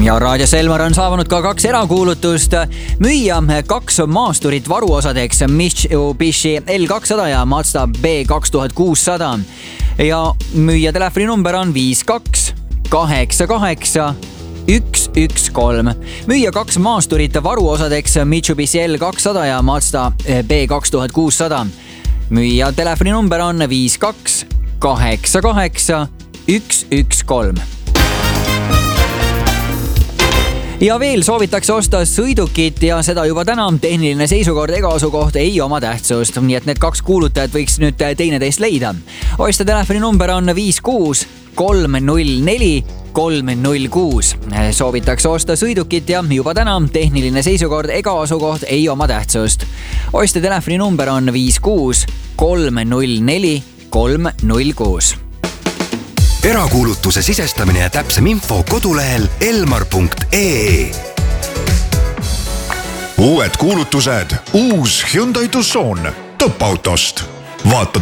Ja Raadio Selmar on saavanud ka 2 erakuulutust. Müüa 2 maasturit varuosadeks Mitsubishi L200 ja Mazda B2600. Ja müüja telefoninumber on 52 88 113. Müüa 2 maasturit varuosadeks Mitsubishi L200 ja Mazda B2600. Müüja telefoninumber on 52 88 113. Ja veel soovitakse osta sõidukit ja seda juba täna. Tehniline seisukord ega asukoht ei oma tähtsust, nii et need 2 kuulutajat võiks nüüd teineteist leida. Ostja telefoninumber on 56 304 306. Soovitakse osta sõidukit ja juba täna. Tehniline seisukord ega asukoht ei oma tähtsust. Ostja telefoninumber on 56 304 306. Erakuulutuse sisestamine ja täpsem info kodulehel elmar.ee. Uued kuulutused. Uus Hyundai Tucson Top-autost. Vaata